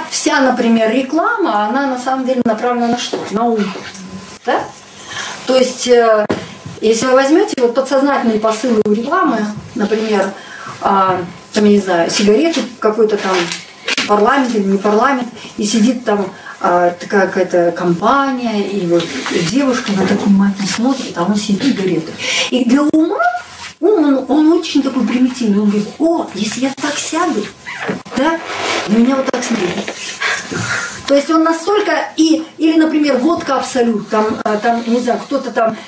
вся, например, реклама, она на самом деле направлена на что? На ум. Да? То есть, если вы возьмете вот подсознательные посылы у рекламы, например, там, я не знаю, сигареты какой-то там, парламент или не парламент, и сидит там такая какая-то компания, и вот девушка на так внимательно смотрит, а он сидит сигареты. И для ума, он очень такой примитивный, он говорит: о, если я так сяду, да, на меня вот так смотрит. То есть он настолько, или, например, водка Абсолют, там не знаю, кто-то там,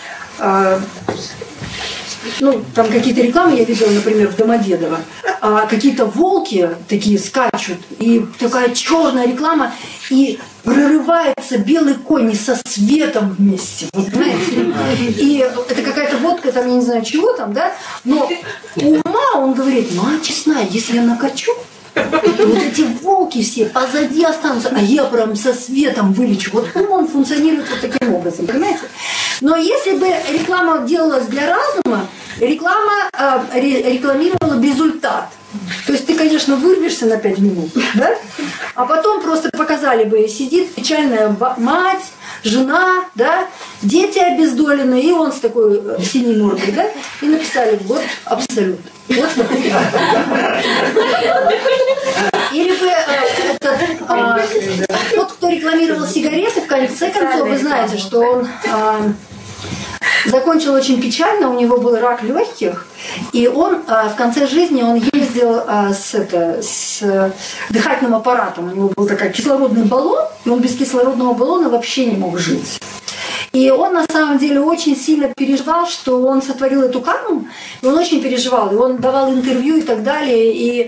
там какие-то рекламы я видела, например, в Домодедово, какие-то волки такие скачут, и такая черная реклама, и прорывается белый конь со светом вместе, вот, знаете, и это какая-то водка, там, я не знаю чего там, да, но у ума он говорит: мать честная, если я накачу, вот эти волки все позади останутся, а я прям со светом вылечу. Вот ум, он функционирует вот таким образом, понимаете? Но если бы реклама делалась для разума, реклама рекламировала бы результат. То есть ты, конечно, вырвешься на 5 минут, да? А потом просто показали бы: сидит печальная мать, жена, да, дети обездоленные, и он с такой синей мордой, да, и написали: вот Абсолют. Вот. Или бы тот, кто рекламировал сигареты, в конце концов, вы знаете, что он закончил очень печально, у него был рак легких, и он в конце жизни он ездил с дыхательным аппаратом. У него был такой кислородный баллон, и он без кислородного баллона вообще не мог жить. И он на самом деле очень сильно переживал, что он сотворил эту карму, и он очень переживал, и он давал интервью и так далее, и